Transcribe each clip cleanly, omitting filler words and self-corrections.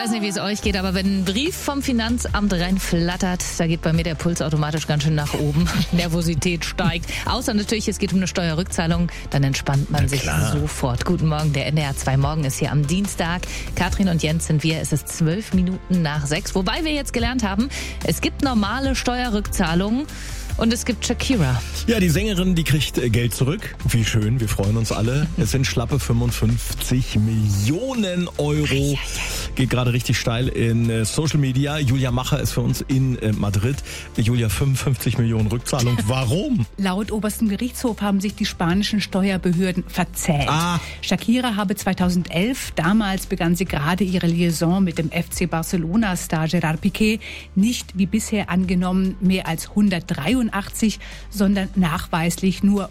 weiß nicht, wie es euch geht, aber wenn ein Brief vom Finanzamt reinflattert, da geht bei mir der Puls automatisch ganz schön nach oben. Nervosität steigt. Außer natürlich, es geht um eine Steuerrückzahlung, dann entspannt man sich sofort. Guten Morgen, der NDR 2 Morgen ist hier am Dienstag. Katrin und Jens sind wir, es ist 12 Minuten nach 6. Wobei wir jetzt gelernt haben, es gibt normale Steuerrückzahlungen. Und es gibt Shakira. Ja, die Sängerin, die kriegt Geld zurück. Wie schön, wir freuen uns alle. Es sind schlappe 55 Millionen Euro. Geht gerade richtig steil in Social Media. Julia Macher ist für uns in Madrid. Julia, 55 Millionen Rückzahlung. Warum? Laut oberstem Gerichtshof haben sich die spanischen Steuerbehörden verzählt. Shakira habe 2011, damals begann sie gerade ihre Liaison mit dem FC Barcelona-Star Gerard Piqué, nicht wie bisher angenommen mehr als 183, sondern nachweislich nur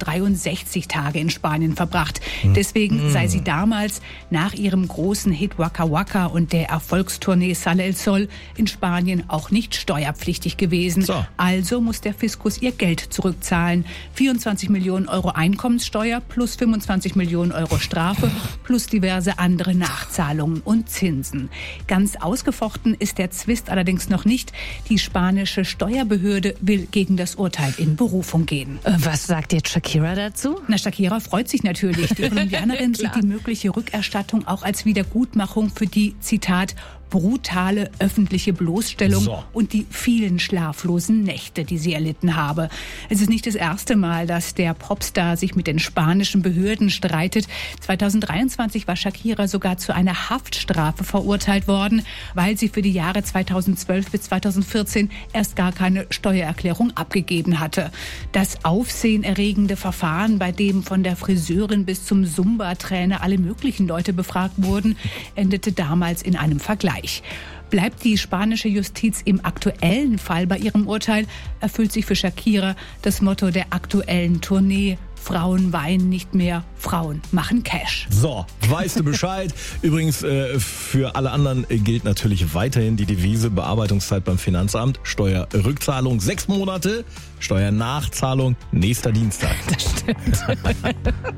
163 Tage in Spanien verbracht. Deswegen sei sie damals nach ihrem großen Hit Waka Waka und der Erfolgstournee Sale el Sol in Spanien auch nicht steuerpflichtig gewesen. Also muss der Fiskus ihr Geld zurückzahlen. 24 Millionen Euro Einkommenssteuer plus 25 Millionen Euro Strafe plus diverse andere Nachzahlungen und Zinsen. Ganz ausgefochten ist der Zwist allerdings noch nicht. Die spanische Steuerbehörde will gegen das Urteil in Berufung gehen. Was sagt jetzt Shakira dazu? Na, Shakira freut sich natürlich. Die Kolumbianerin sieht die mögliche Rückerstattung auch als Wiedergutmachung für die, Zitat, brutale öffentliche Bloßstellung und die vielen schlaflosen Nächte, die sie erlitten habe. Es ist nicht das erste Mal, dass der Popstar sich mit den spanischen Behörden streitet. 2023 war Shakira sogar zu einer Haftstrafe verurteilt worden, weil sie für die Jahre 2012 bis 2014 erst gar keine Steuererklärung abgegeben hatte. Das aufsehenerregende Verfahren, bei dem von der Friseurin bis zum Zumba-Trainer alle möglichen Leute befragt wurden, endete damals in einem Vergleich. Bleibt die spanische Justiz im aktuellen Fall bei ihrem Urteil, erfüllt sich für Shakira das Motto der aktuellen Tournee: Frauen weinen nicht mehr, Frauen machen Cash. So, weißt du Bescheid. Übrigens, für alle anderen gilt natürlich weiterhin die Devise: Bearbeitungszeit beim Finanzamt, Steuerrückzahlung 6 Monate, Steuernachzahlung nächster Dienstag. Das stimmt.